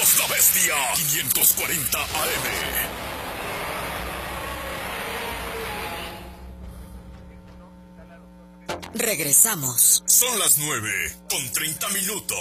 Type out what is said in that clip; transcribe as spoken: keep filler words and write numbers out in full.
Somos la bestia. quinientos cuarenta A M. Regresamos. Son las nueve con treinta minutos.